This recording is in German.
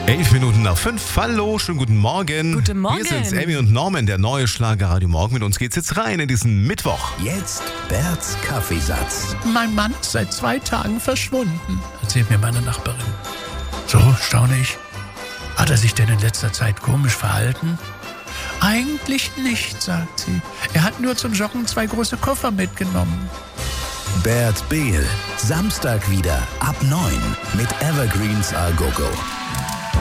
11:05. Hallo, schönen guten Morgen. Guten Morgen. Wir sind's, Amy und Norman, der neue Schlagerradio Morgen. Mit uns geht's jetzt rein in diesen Mittwoch. Jetzt Berts Kaffeesatz. Mein Mann ist seit 2 Tagen verschwunden, erzählt mir meine Nachbarin. So, staune ich. Hat er sich denn in letzter Zeit komisch verhalten? Eigentlich nicht, sagt sie. Er hat nur zum Joggen 2 große Koffer mitgenommen. Bert Behl. Samstag wieder ab 9 mit Evergreens A Go Go.